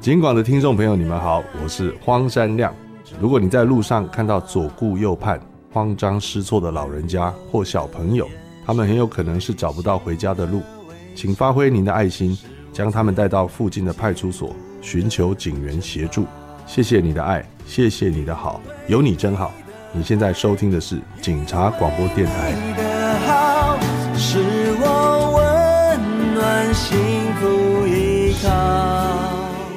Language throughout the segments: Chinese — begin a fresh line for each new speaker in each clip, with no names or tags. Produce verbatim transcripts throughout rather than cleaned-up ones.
警广的听众朋友你们好，我是荒山亮。如果你在路上看到左顾右盼慌张失措的老人家或小朋友，他们很有可能是找不到回家的路，请发挥您的爱心，将他们带到附近的派出所，寻求警员协助。谢谢你的爱，谢谢你的好，有你真好。你现在收听的是警察广播电台。
你的好是我温暖幸福依靠。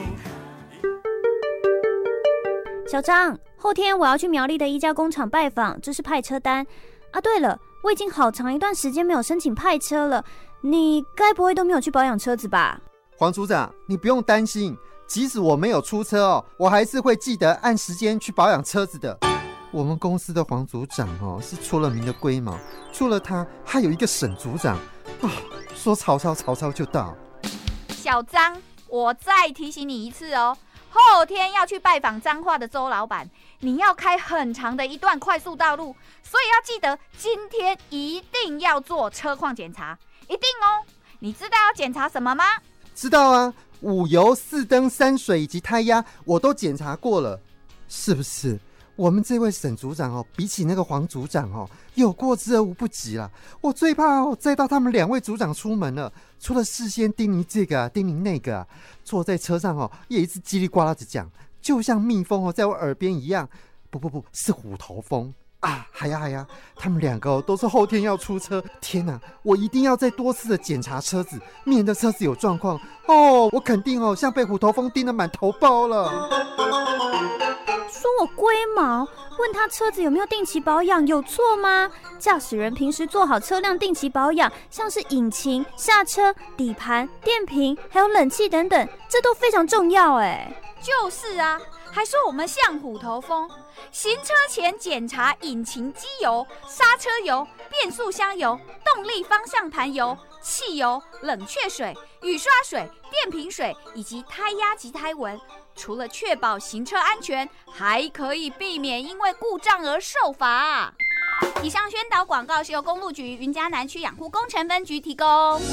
小张，后天我要去苗栗的一家工厂拜访，这是派车单啊。对了，我已经好长一段时间没有申请派车了，你该不会都没有去保养车子吧？
黄组长，你不用担心，即使我没有出车哦，我还是会记得按时间去保养车子的。我们公司的黄组长哦，是出了名的龟毛，除了他，还有一个沈组长啊，说曹操，曹操就到。
小张，我再提醒你一次哦，后天要去拜访彰化的周老板，你要开很长的一段快速道路，所以要记得今天一定要做车况检查，一定哦。你知道要检查什么吗？
知道啊，五油、四灯、三水以及胎压，我都检查过了，是不是？我们这位沈组长哦，比起那个黄组长哦，有过之而无不及啦。我最怕哦，再到他们两位组长出门了，除了事先叮咛这个啊，叮咛那个啊，坐在车上哦，也一直叽里呱啦的讲，就像蜜蜂哦，在我耳边一样。不不不，是虎头蜂啊！嗨呀嗨呀，他们两个哦，都是后天要出车。天哪，我一定要再多次的检查车子，免得车子有状况哦。我肯定哦，像被虎头蜂叮得满头包了。
说我龟毛，问他车子有没有定期保养，有错吗？驾驶人平时做好车辆定期保养，像是引擎、刹车、底盘、电瓶，还有冷气等等，这都非常重要哎。
就是啊，还说我们像虎头蜂，行车前检查引擎机油、刹车油、变速箱油、动力方向盘油、汽油、冷却水、雨刷水、电瓶水以及胎压及胎纹。除了确保行车安全，还可以避免因为故障而受罚。以上宣导广告是由公路局云嘉南区养护工程分局提供。